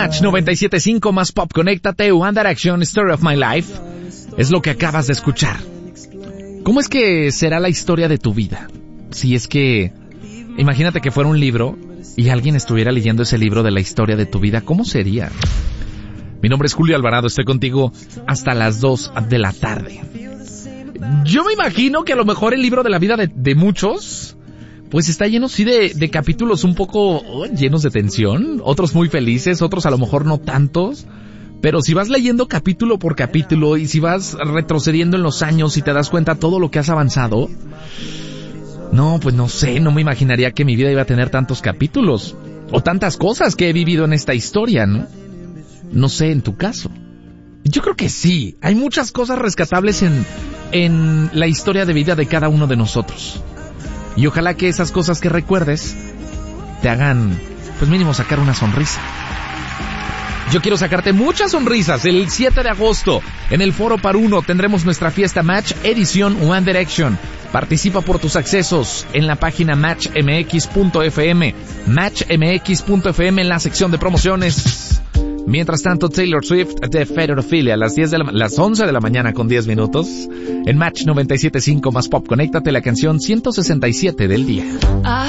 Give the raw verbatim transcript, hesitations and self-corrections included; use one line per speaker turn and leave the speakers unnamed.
Match noventa y siete punto cinco más Pop, conéctate. One Direction, Story of My Life, es lo que acabas de escuchar. ¿Cómo es que será la historia de tu vida? Si es que, imagínate que fuera un libro y alguien estuviera leyendo ese libro de la historia de tu vida, ¿cómo sería? Mi nombre es Julio Alvarado, estoy contigo hasta las dos de la tarde. Yo me imagino que a lo mejor el libro de la vida de, de muchos, pues está lleno sí de, de capítulos un poco oh, llenos de tensión, otros muy felices, otros a lo mejor no tantos. Pero si vas leyendo capítulo por capítulo y si vas retrocediendo en los años y te das cuenta todo lo que has avanzado, no, pues no sé, no me imaginaría que mi vida iba a tener tantos capítulos o tantas cosas que he vivido en esta historia, ¿no? No sé, en tu caso. Yo creo que sí, hay muchas cosas rescatables en, en la historia de vida de cada uno de nosotros. Y ojalá que esas cosas que recuerdes te hagan, pues mínimo sacar una sonrisa. Yo quiero sacarte muchas sonrisas. El siete de agosto, en el Foro Par Uno, tendremos nuestra fiesta Match edición One Direction. Participa por tus accesos en la página match m x punto f m, match m x punto f m en la sección de promociones. Mientras tanto, Taylor Swift de Federophilia a las diez de la, las once de la mañana con diez minutos. En Match noventa y siete punto cinco más Pop, conéctate, la canción ciento sesenta y siete del día.